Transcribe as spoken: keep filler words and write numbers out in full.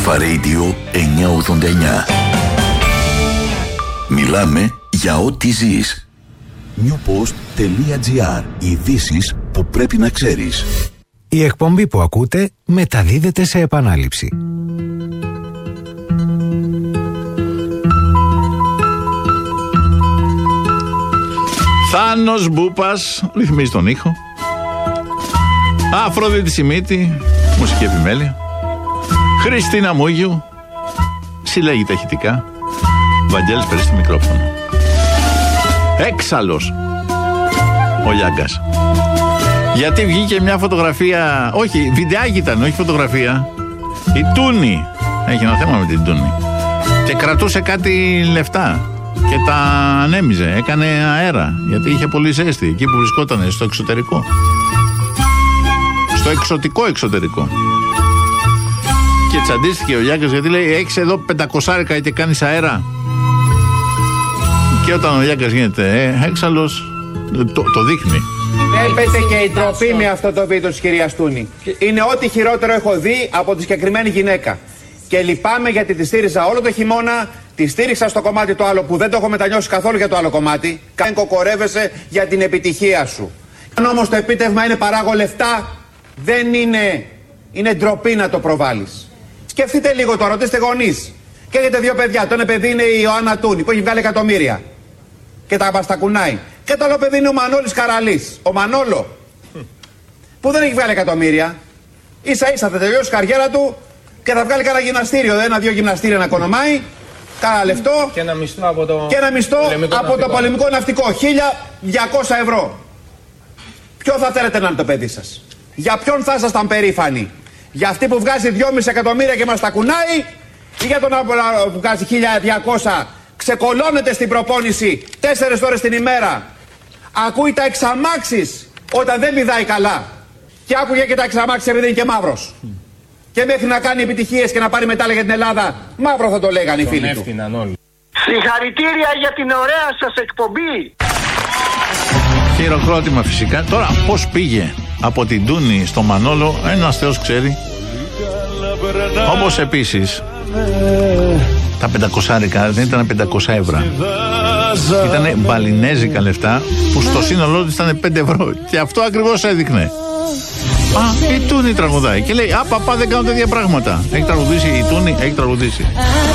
Αλφα Radio εννιακόσια ογδόντα εννιά. Μιλάμε για ό,τι ζεις. newpost.gr. Ειδήσεις που πρέπει να ξέρεις. Η εκπομπή που ακούτε μεταδίδεται σε επανάληψη. Θάνος Μπούπας ρυθμίζει τον ήχο. Αφροδίτη Σιμίτη, μουσική επιμέλεια. Χριστίνα Μούγιου συλλέγει τα ηχητικά. Βαγγέλης Περί στο μικρόφωνο. Έξαλλος ο Λιάγκας. Γιατί βγήκε μια φωτογραφία, όχι, βιντεάκι ήταν, όχι φωτογραφία. Η Τούνη, έχει ένα θέμα με την Τούνη, και κρατούσε κάτι λεφτά και τα ανέμιζε, έκανε αέρα, γιατί είχε πολύ ζέστη εκεί που βρισκόταν, στο εξωτερικό, στο εξωτικό εξωτερικό. Και τσαντίστηκε ο Λιάγκας γιατί λέει: έχεις εδώ πεντακόσια και κάνεις αέρα. Και όταν ο Λιάγκας γίνεται ε, έξαλλος, το, το δείχνει. Έπεται και η ντροπή με αυτό το βίντεο της κυρίας Τούνη. Είναι ό,τι χειρότερο έχω δει από τη συγκεκριμένη γυναίκα. Και λυπάμαι γιατί τη στήριζα όλο το χειμώνα, τη στήριξα στο κομμάτι το άλλο που δεν το έχω μετανιώσει καθόλου για το άλλο κομμάτι. Καν κοκορεύεσαι για την επιτυχία σου. Αν όμως το επίτευγμα είναι παράγω λεφτά, δεν είναι, είναι ντροπή να το προβάλλεις. Σκεφτείτε λίγο τώρα, ρωτήστε γονείς. Και έχετε δύο παιδιά. Το ένα παιδί είναι η Ιωάννα Τούνη που έχει βγάλει εκατομμύρια. Και τα μπαστακουνάει. Και το άλλο παιδί είναι ο Μανώλης Καραλής. Ο Μανόλο. Που δεν έχει βγάλει εκατομμύρια. Ίσα ίσα θα τελειώσει η καριέρα του και θα βγάλει κανένα γυμναστήριο. Ένα-δύο γυμναστήρια να κονομάει. Κάνα λεφτό. Και ένα μισθό από το, και ένα μισθό πολεμικό από ναυτικό. το πολεμικό ναυτικό. χίλια διακόσια ευρώ. Ποιο θα θέλετε να είναι το παιδί σας? Για ποιον θα ήσασταν περήφανοι? Για αυτή που βγάζει δυόμισι εκατομμύρια και μας τα κουνάει, ή για τον άλλο που βγάζει χίλια διακόσια, ξεκολώνεται στην προπόνηση τέσσερις ώρες την ημέρα, ακούει τα εξαμάξεις όταν δεν πηδάει καλά, και άκουγε και τα εξαμάξεις επειδή είναι και μαύρος. Mm. Και μέχρι να κάνει επιτυχίες και να πάρει μετάλλια για την Ελλάδα, μαύρο θα το λέγανε οι φίλοι του. Όλοι. Συγχαρητήρια για την ωραία σας εκπομπή. Χειροκρότημα φυσικά. Τώρα πώς πήγε από την Τούνη στο Μανόλο, ένας Θεός ξέρει. Όπως επίσης τα πεντακόσια δεν ήταν πεντακόσια ευρώ. Ήτανε μπαλινέζικα λεφτά που στο σύνολό της ήταν πέντε ευρώ. Και αυτό ακριβώς έδειχνε. Α, η Τούνη τραγουδάει. Και λέει: α, παπά, δεν κάνω τέτοια πράγματα. Έχει τραγουδήσει η Τούνη, έχει τραγουδήσει.